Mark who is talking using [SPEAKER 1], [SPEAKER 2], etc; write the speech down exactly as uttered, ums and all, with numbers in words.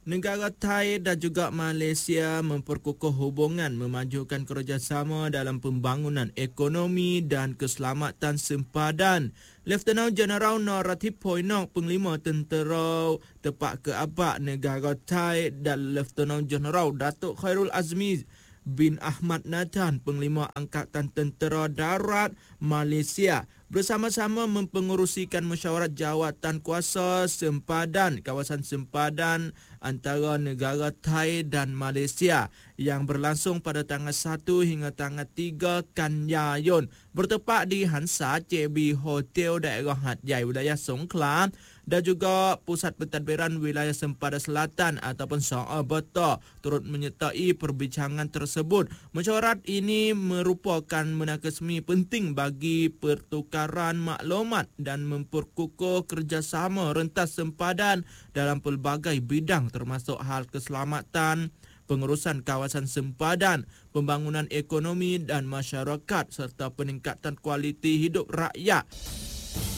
[SPEAKER 1] Negara Thai dan juga Malaysia memperkukuh hubungan memajukan kerjasama dalam pembangunan ekonomi dan keselamatan sempadan. Lieutenant General Norathip Poinok, Penglima Tentera Tepak Keabak negara Thai dan Lieutenant General Datuk Khairul Azmi bin Ahmad Nathan, Penglima Angkatan Tentera Darat Malaysia, bersama-sama mempengerusikan mesyuarat jawatan kuasa sempadan kawasan sempadan antara negara Thai dan Malaysia yang berlangsung pada tanggal satu hingga tanggal tiga Kanyayun bertepat di Hansa C B Hotel daerah Hat Yai wilayah Songkhla dan juga Pusat Pentadbiran Wilayah Sempadan Selatan ataupun Saabata turut menyertai perbincangan tersebut. Mesyuarat ini merupakan menakasmi penting bagi pertukaran maklumat dan memperkukuh kerjasama rentas sempadan dalam pelbagai bidang termasuk hal keselamatan, pengurusan kawasan sempadan, pembangunan ekonomi dan masyarakat serta peningkatan kualiti hidup rakyat.